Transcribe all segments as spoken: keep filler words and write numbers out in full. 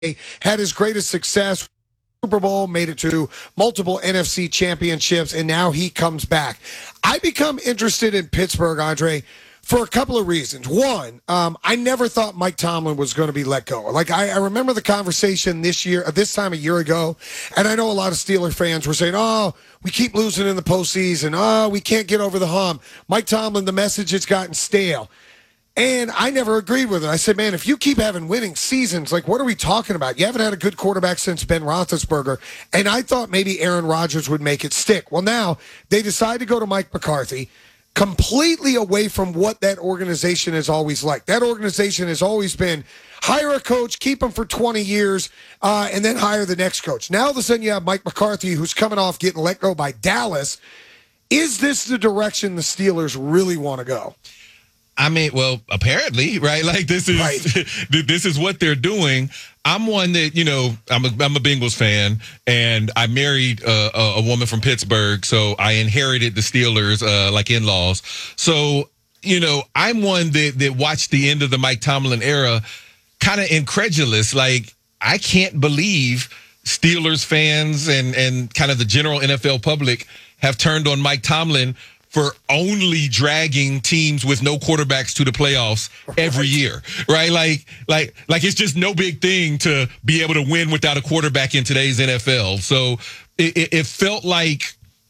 had his greatest success. Super Bowl, made it to multiple N F C championships, and now he comes back. I become interested in Pittsburgh, Andre, for a couple of reasons. One, um, I never thought Mike Tomlin was going to be let go. Like I, I remember the conversation this year, uh, this time a year ago, and I know a lot of Steeler fans were saying, "Oh, we keep losing in the postseason. Oh, we can't get over the hump. Mike Tomlin, the message has gotten stale." And I never agreed with it. I said, man, if you keep having winning seasons, like, what are we talking about? You haven't had a good quarterback since Ben Roethlisberger. And I thought maybe Aaron Rodgers would make it stick. Well, now they decide to go to Mike McCarthy, completely away from what that organization has always liked. That organization has always been hire a coach, keep him for twenty years, uh, and then hire the next coach. Now, all of a sudden, you have Mike McCarthy, who's coming off getting let go by Dallas. Is this the direction the Steelers really want to go? I mean, well, apparently, right? Like this is right. this is what they're doing. I'm one that, you know, I'm a, I'm a Bengals fan, and I married uh, a, a woman from Pittsburgh, so I inherited the Steelers uh, like in-laws. So, you know, I'm one that that watched the end of the Mike Tomlin era, kind of incredulous. Like, I can't believe Steelers fans and and kind of the general N F L public have turned on Mike Tomlin for only dragging teams with no quarterbacks to the playoffs every year, right? Like, like, like it's just no big thing to be able to win without a quarterback in today's N F L. So it, it, it felt like,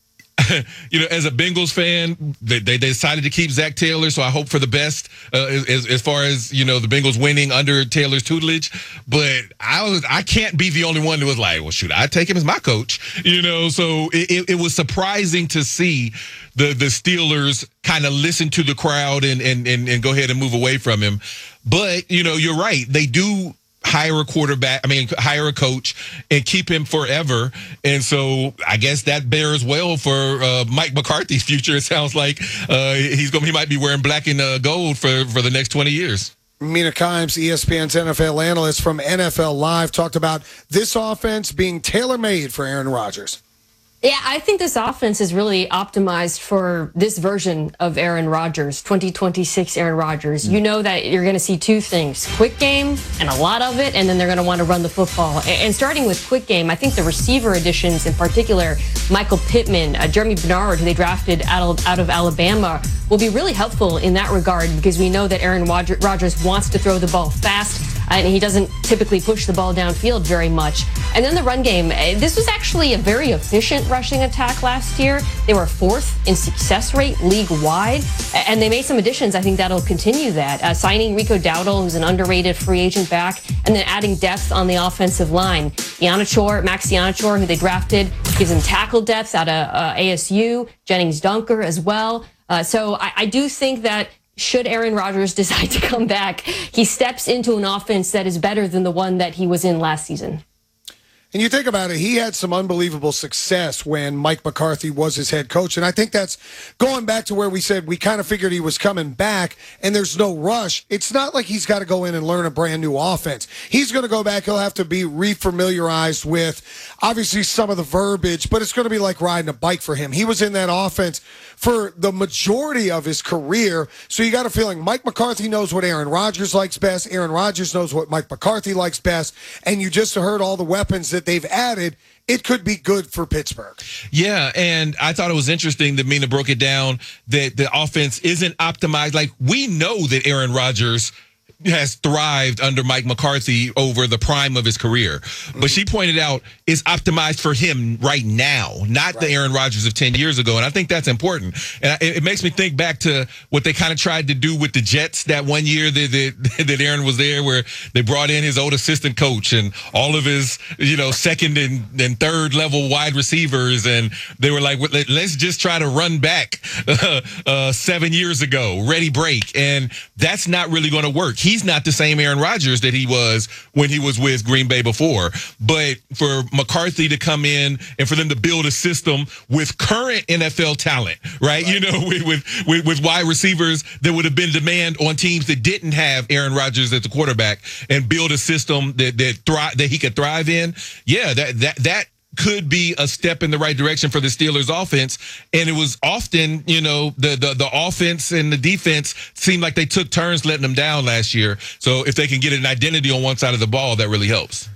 you know, as a Bengals fan, they, they decided to keep Zach Taylor. So I hope for the best uh, as, as far as, you know, the Bengals winning under Taylor's tutelage. But I was, I can't be the only one that was like, well, shoot, I'd take him as my coach, you know? So it, it, it was surprising to see the, the Steelers kind of listen to the crowd and, and, and, and go ahead and move away from him. But, you know, you're right. They do hire a quarterback, I mean, hire a coach and keep him forever. And so I guess that bears well for uh, Mike McCarthy's future. It sounds like uh, he's going he might be wearing black and uh, gold for, for the next twenty years. Mina Kimes, E S P N's N F L analyst from N F L Live, talked about this offense being tailor-made for Aaron Rodgers. Yeah, I think this offense is really optimized for this version of Aaron Rodgers, twenty twenty-six Aaron Rodgers. You know that you're going to see two things, quick game and a lot of it, and then they're going to want to run the football. And starting with quick game, I think the receiver additions in particular, Michael Pittman, uh, Jeremy Bernard, who they drafted out of, out of Alabama, will be really helpful in that regard because we know that Aaron Rodgers wants to throw the ball fast, and he doesn't typically push the ball downfield very much. And then the run game, this was actually a very efficient rushing attack last year. They were fourth in success rate league-wide, and they made some additions. I think that'll continue that. Uh, signing Rico Dowdle, who's an underrated free agent back, and then adding depth on the offensive line. Ianachor, Max Ianachor, who they drafted, gives him tackle depth out of uh, A S U, Jennings Dunker as well. Uh, so I, I do think that should Aaron Rodgers decide to come back, he steps into an offense that is better than the one that he was in last season. And you think about it, he had some unbelievable success when Mike McCarthy was his head coach. And I think that's going back to where we said we kind of figured he was coming back and there's no rush. It's not like he's got to go in and learn a brand new offense. He's going to go back. He'll have to be refamiliarized with obviously some of the verbiage, but it's going to be like riding a bike for him. He was in that offense for the majority of his career. So you got a feeling Mike McCarthy knows what Aaron Rodgers likes best. Aaron Rodgers knows what Mike McCarthy likes best. And you just heard all the weapons that they've added. It could be good for Pittsburgh. Yeah, and I thought it was interesting that Mina broke it down that the offense isn't optimized. Like, we know that Aaron Rodgers has thrived under Mike McCarthy over the prime of his career. But she pointed out it's optimized for him right now, not right. the Aaron Rodgers of ten years ago. And I think that's important. And it, it makes me think back to what they kind of tried to do with the Jets that one year that, that, that Aaron was there, where they brought in his old assistant coach and all of his, you know, second and, and third level wide receivers. And they were like, let's just try to run back uh, uh, seven years ago, ready break. And that's not really going to work. He He's not the same Aaron Rodgers that he was when he was with Green Bay before. But for McCarthy to come in and for them to build a system with current N F L talent, right? right. You know, with, with with with wide receivers that would have been demand on teams that didn't have Aaron Rodgers as the quarterback, and build a system that that thrive that he could thrive in. Yeah, that that that. could be a step in the right direction for the Steelers offense. And it was often, you know, the, the, the offense and the defense seemed like they took turns letting them down last year. So if they can get an identity on one side of the ball, that really helps.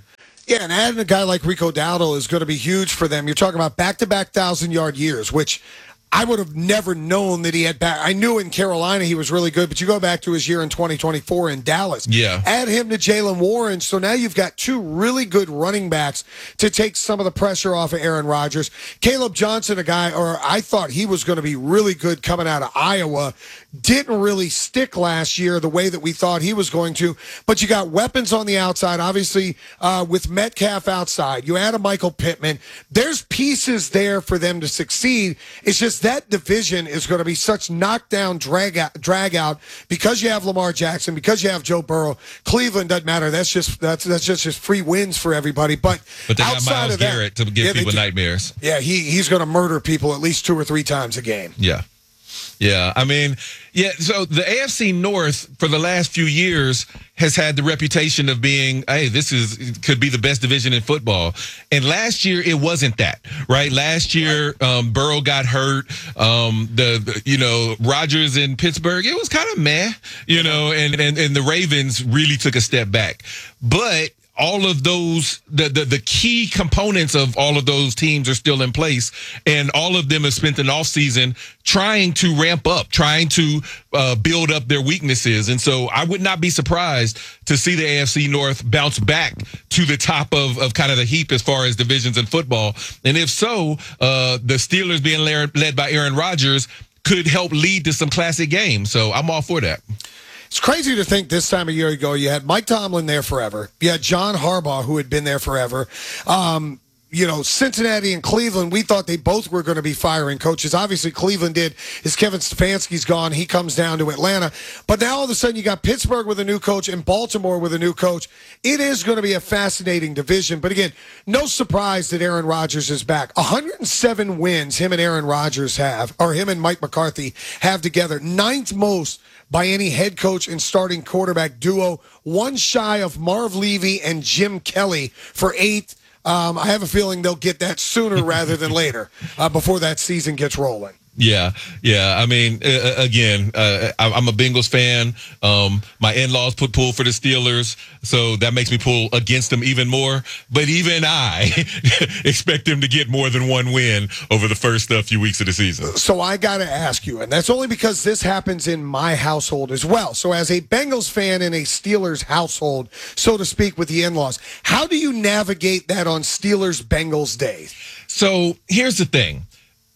Yeah, and adding a guy like Rico Dowdle is going to be huge for them. You're talking about back-to-back thousand-yard years, which I would have never known that he had back. I knew in Carolina he was really good, but you go back to his year in twenty twenty-four in Dallas. Yeah. Add him to Jaylen Warren, so now you've got two really good running backs to take some of the pressure off of Aaron Rodgers. Caleb Johnson, a guy, or I thought he was going to be really good coming out of Iowa, didn't really stick last year the way that we thought he was going to. But you got weapons on the outside, obviously, uh, with Metcalf outside. You add a Michael Pittman. There's pieces there for them to succeed. It's just that division is going to be such knockdown, drag out, drag out because you have Lamar Jackson, because you have Joe Burrow. Cleveland doesn't matter. That's just that's that's just, just free wins for everybody. But, but they outside got Myles of that, Garrett to give yeah, people do, nightmares. Yeah, he he's going to murder people at least two or three times a game. Yeah. Yeah, I mean, yeah, so the A F C North for the last few years has had the reputation of being, hey, this is could be the best division in football. And last year it wasn't that, right? Last year um, Burrow got hurt. Um, the, the you know, Rodgers in Pittsburgh, it was kind of meh, you know, and, and and the Ravens really took a step back. But all of those, the, the the key components of all of those teams are still in place, and all of them have spent an offseason trying to ramp up, trying to uh, build up their weaknesses. And so I would not be surprised to see the A F C North bounce back to the top of, of kind of the heap as far as divisions in football. And if so, uh, the Steelers being led by Aaron Rodgers could help lead to some classic games. So I'm all for that. It's crazy to think this time a year ago you had Mike Tomlin there forever. You had John Harbaugh, who had been there forever. Um, you know, Cincinnati and Cleveland, we thought they both were going to be firing coaches. Obviously, Cleveland did. As Kevin Stefanski's gone, he comes down to Atlanta. But now all of a sudden you got Pittsburgh with a new coach and Baltimore with a new coach. It is going to be a fascinating division. But again, no surprise that Aaron Rodgers is back. one hundred seven wins him and Aaron Rodgers have, or him and Mike McCarthy have together. Ninth most by any head coach and starting quarterback duo. One shy of Marv Levy and Jim Kelly for eighth. Um, I have a feeling they'll get that sooner rather than later uh, before that season gets rolling. Yeah, yeah. I mean, uh, again, uh, I'm a Bengals fan. Um, my in-laws put pull for the Steelers, so that makes me pull against them even more. But even I expect them to get more than one win over the first uh, few weeks of the season. So I got to ask you, and that's only because this happens in my household as well. So as a Bengals fan in a Steelers household, so to speak, with the in-laws, how do you navigate that on Steelers-Bengals Day? So here's the thing.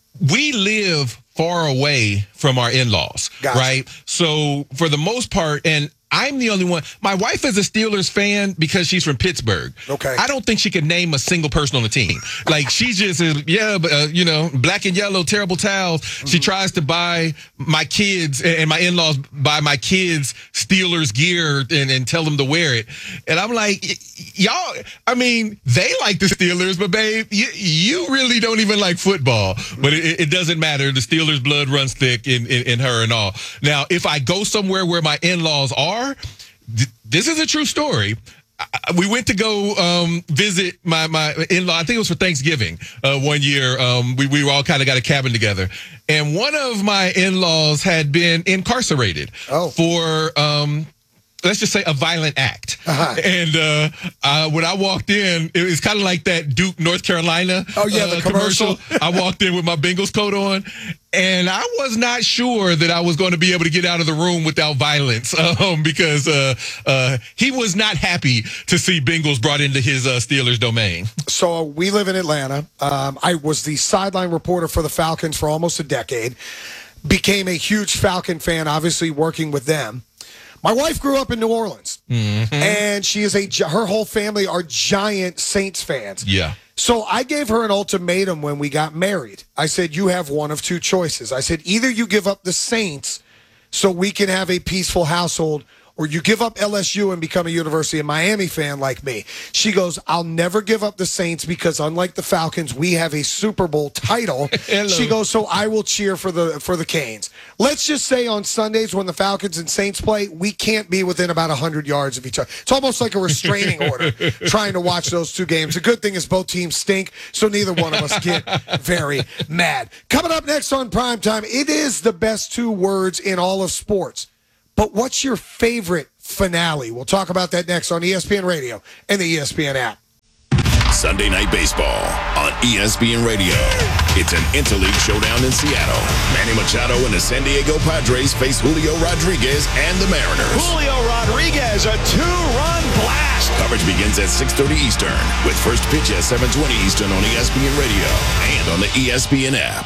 We live far away from our in-laws, gotcha. Right? So for the most part, and I'm the only one. My wife is a Steelers fan because she's from Pittsburgh. Okay. I don't think she could name a single person on the team. Like, she just is, yeah, but, uh, you know, black and yellow, terrible towels. Mm-hmm. She tries to buy my kids, and my in-laws buy my kids Steelers gear and, and tell them to wear it. And I'm like, y'all, I mean, they like the Steelers, but babe, you, you really don't even like football. But it, it doesn't matter. The Steelers blood runs thick in, in, in her and all. Now, if I go somewhere where my in-laws are, this is a true story. We went to go um, visit my, my in-law. I think it was for Thanksgiving uh, one year. Um, we, we all kind of got a cabin together. And one of my in-laws had been incarcerated oh. for, um, let's just say, a violent act. Uh-huh. And uh, uh, when I walked in, it was kind of like that Duke, North Carolina oh, yeah, uh, the commercial. commercial. I walked in with my Bengals coat on. And I was not sure that I was going to be able to get out of the room without violence um, because uh, uh, he was not happy to see Bengals brought into his uh, Steelers domain. So we live in Atlanta. Um, I was the sideline reporter for the Falcons for almost a decade. Became a huge Falcon fan, obviously working with them. My wife grew up in New Orleans, mm-hmm. and she is a her whole family are giant Saints fans. Yeah. So I gave her an ultimatum when we got married. I said, you have one of two choices. I said, either you give up the Saints so we can have a peaceful household, or you give up L S U and become a University of Miami fan like me. She goes, I'll never give up the Saints because unlike the Falcons, we have a Super Bowl title. She goes, so I will cheer for the for the Canes. Let's just say on Sundays when the Falcons and Saints play, we can't be within about one hundred yards of each other. It's almost like a restraining order trying to watch those two games. The good thing is both teams stink, so neither one of us get very mad. Coming up next on Primetime, it is the best two words in all of sports. But what's your favorite finale? We'll talk about that next on E S P N Radio and the E S P N app. Sunday Night Baseball on E S P N Radio. It's an interleague showdown in Seattle. Manny Machado and the San Diego Padres face Julio Rodriguez and the Mariners. Julio Rodriguez, a two-run blast. Coverage begins at six thirty Eastern with first pitch at seven twenty Eastern on E S P N Radio and on the E S P N app.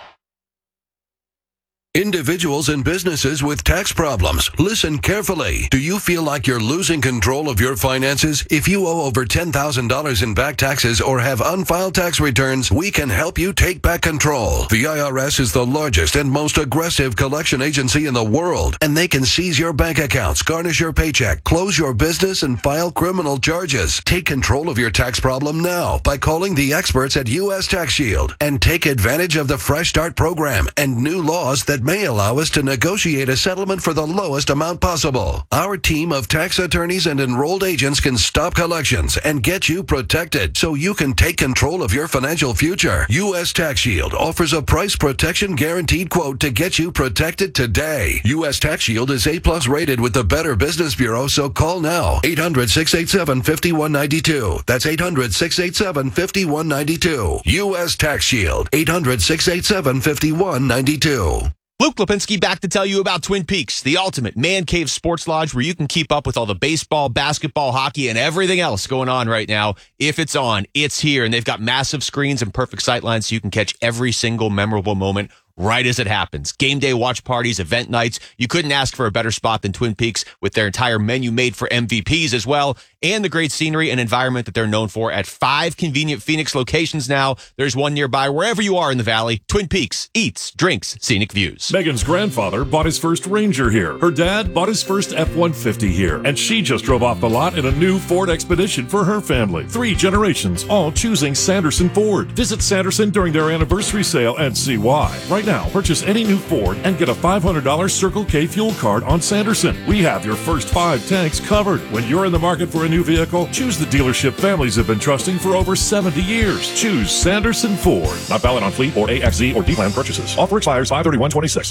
Individuals and businesses with tax problems, listen carefully. Do you feel like you're losing control of your finances? If you owe over ten thousand dollars in back taxes or have unfiled tax returns, we can help you take back control. The I R S is the largest and most aggressive collection agency in the world, and they can seize your bank accounts, garnish your paycheck, close your business, and file criminal charges. Take control of your tax problem now by calling the experts at U S Tax Shield and take advantage of the Fresh Start program and new laws that may allow us to negotiate a settlement for the lowest amount possible. Our team of tax attorneys and enrolled agents can stop collections and get you protected so you can take control of your financial future. U S Tax Shield offers a price protection guaranteed quote to get you protected today. U S Tax Shield is A plus rated with the Better Business Bureau, so call now. eight hundred, six eight seven, five one nine two. That's eight hundred, six eight seven, five one nine two. U S Tax Shield. eight hundred, six eight seven, five one nine two. Luke Lipinski back to tell you about Twin Peaks, the ultimate man cave sports lodge where you can keep up with all the baseball, basketball, hockey, and everything else going on right now. If it's on, it's here. And they've got massive screens and perfect sightlines so you can catch every single memorable moment right as it happens. Game day watch parties, event nights. You couldn't ask for a better spot than Twin Peaks with their entire menu made for M V Ps as well, and the great scenery and environment that they're known for at five convenient Phoenix locations now. There's one nearby wherever you are in the valley. Twin Peaks, eats, drinks, scenic views. Megan's grandfather bought his first Ranger here. Her dad bought his first F one fifty here. And she just drove off the lot in a new Ford Expedition for her family. Three generations, all choosing Sanderson Ford. Visit Sanderson during their anniversary sale and see why. Right now, purchase any new Ford and get a five hundred dollars Circle K fuel card on Sanderson. We have your first five tanks covered. When you're in the market for a new vehicle, choose the dealership families have been trusting for over seventy years. Choose Sanderson Ford. Not valid on fleet or A X Z or D-Plan purchases. Offer expires five thirty-one twenty-six.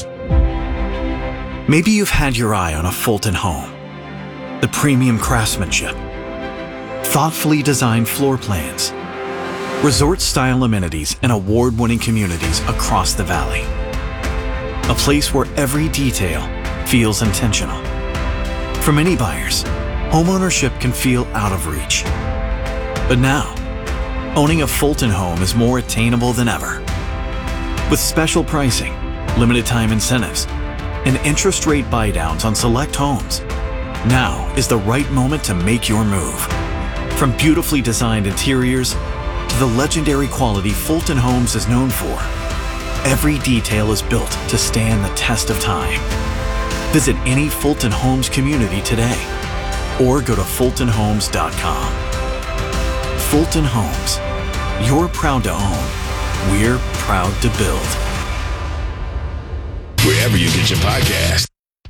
Maybe you've had your eye on a Fulton home. The premium craftsmanship, thoughtfully designed floor plans, resort-style amenities, and award-winning communities across the valley. A place where every detail feels intentional. For many buyers, homeownership can feel out of reach. But now, owning a Fulton home is more attainable than ever. With special pricing, limited time incentives, and interest rate buydowns on select homes, now is the right moment to make your move. From beautifully designed interiors to the legendary quality Fulton Homes is known for, every detail is built to stand the test of time. Visit any Fulton Homes community today or go to fulton homes dot com. Fulton Homes. You're proud to own. We're proud to build. Wherever you get your podcast.